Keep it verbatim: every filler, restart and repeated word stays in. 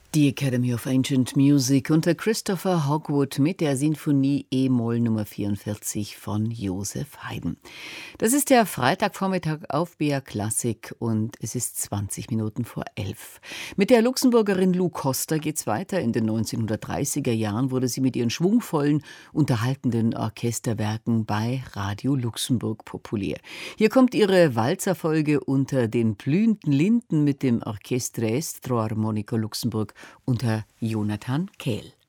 Die Academy of Ancient Music unter Christopher Hogwood mit der Sinfonie E-Moll Nummer vierundvierzig von Joseph Haydn. Das ist der Freitagvormittag auf B R Klassik und es ist zwanzig Minuten vor elf. Mit der Luxemburgerin Lou Coster geht's weiter. In den neunzehnhundertdreißiger Jahren wurde sie mit ihren schwungvollen, unterhaltenden Orchesterwerken bei Radio Luxemburg populär. Hier kommt ihre Walzerfolge unter den blühenden Linden mit dem Orchestre Estro Armonico Luxemburg unter Jonathan Kehl.